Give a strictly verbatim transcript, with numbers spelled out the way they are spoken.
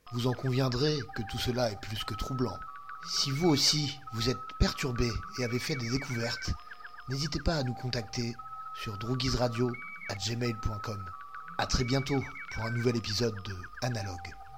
Vous en conviendrez que tout cela est plus que troublant. Si vous aussi, vous êtes perturbé et avez fait des découvertes, n'hésitez pas à nous contacter sur drougizradio arobase gmail point com. A très bientôt pour un nouvel épisode de Analogue.